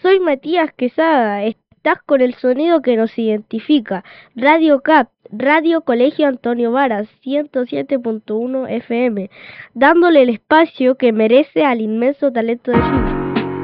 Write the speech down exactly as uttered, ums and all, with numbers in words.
Soy Matías Quesada. Estás con el sonido que nos identifica. Radio C A P, Radio Colegio Antonio Varas, ciento siete punto uno F M, dándole el espacio que merece al inmenso talento de Chile.